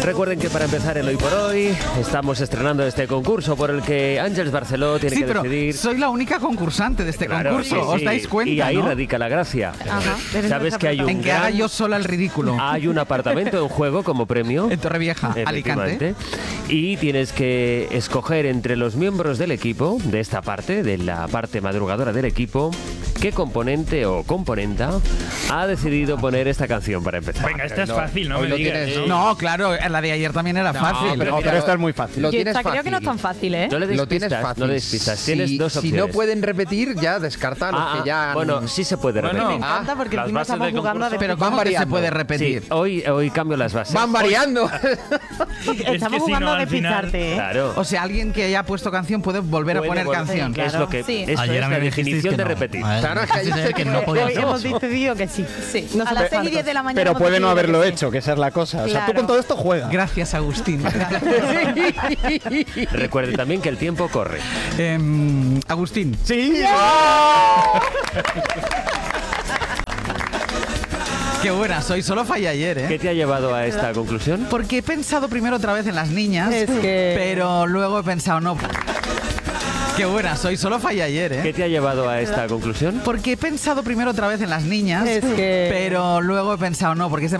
Recuerden que para empezar el Hoy por Hoy estamos estrenando este concurso por el que Àngels Barceló tiene que decidir. Soy la única concursante de este concurso, sí, ¿os dais cuenta? Y ahí ¿no? radica la gracia. Ajá. Sabes que hay un En que haga yo sola el ridículo. Hay un apartamento en juego como premio. En Torrevieja, Alicante. Y tienes que escoger entre los miembros del equipo, de esta parte, de la parte madrugadora del equipo, qué componente o componenta ha decidido poner esta canción para empezar. Venga, esta es fácil, no me lo digas. tienes, No, claro, la de ayer también era fácil. pero esta es muy fácil. Lo Yo tienes creo fácil. que no es tan fácil, ¿eh? No le des Lo tienes pistas, fácil. no le des pistas. Tienes dos Si opciones. no pueden repetir, ya descarta a los que ya han... Bueno, sí se puede repetir. Me encanta porque las encima bases estamos del jugando a concurso. Pero Van ¿cómo que se variando. puede Sí, repetir? hoy cambio las bases. Van variando. Estamos si jugando no, a al final- despistarte, ¿eh? Claro. O sea, alguien que haya puesto canción puede volver a poner canción. Es lo que Sí. esto Ayer es a mí la me dijisteis definición que de no. repetir. A ver, Claro, es que dijiste ayer que no podía Hoy ser. hemos decidido que sí. Sí. No a las 6 y 10 de la mañana. Pero hemos puede no decidido haberlo que sí. hecho, que esa es la cosa. O sea, tú Claro. con todo esto juegas. Gracias, Agustín. Recuerde también que el tiempo corre. Agustín. Sí. Qué buena soy, solo fallé ayer, ¿eh? ¿Qué te ha llevado a esta conclusión? Porque he pensado primero otra vez en las niñas, Es que- pero luego he pensado, no. Qué buena soy, solo fallé ayer, ¿Qué ¿eh? te ha llevado a esta conclusión? Porque he pensado primero otra vez en las niñas, Es que- pero luego he pensado, no, porque es